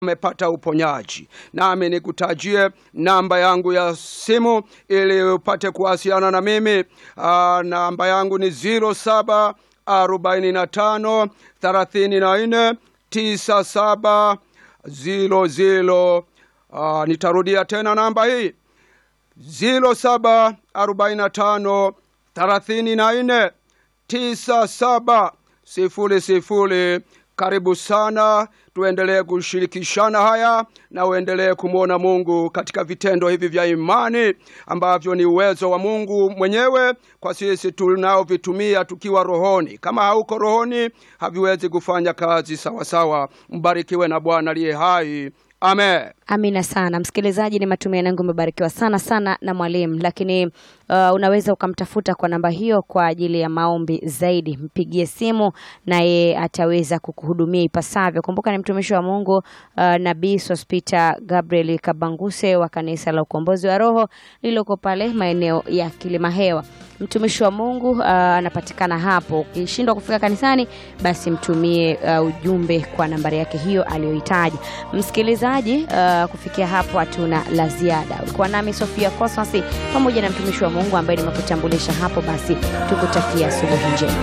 umepata uponyaji. Nami nikutajie namba yangu ya simu ili upate kuwasiliana na mimi. Namba yangu ni 0745 34 9700. Nitarudia tena namba hii 0745 34 9700. Karibu sana, tuendelee kushirikishana haya na uendelee kumuona Mungu katika vitendo hivi vya imani ambavyo ni uwezo wa Mungu mwenyewe kwa sisi tunaovitumia tukiwa rohoni. Kama hauko rohoni haviwezi kufanya kazi sawa sawa. Mbarikiwe na Bwana aliye hai. Amen. Amina sana. Msikilizaji, ni matumaini yangu umebarikiwa sana na mwalimu. Lakini unaweza ukamtafuta kwa namba hiyo kwa ajili ya maombi zaidi. Mpigie simu naye ataweza kukuhudumia ipasavyo. Kumbuka ni mtumishi wa Mungu Nabii Sospita Gabriel Kabanguse wa kanisa la Ukombozi wa Roho lililoko pale maeneo ya Kilimahewa. Mtumishi wa Mungu anapatikana hapo. Ukishindwa kufika kanisani, basi mtumie ujumbe kwa nambari yake hiyo aliyohitaji. Msikilizaji, kufikia hapo hatuna la ziada. Ulikuwa nami Sofia Cosmas pamoja na mtumishi wa Mungu ambaye nimekutambulisha hapo. Basi tukutakia asubuhi njema.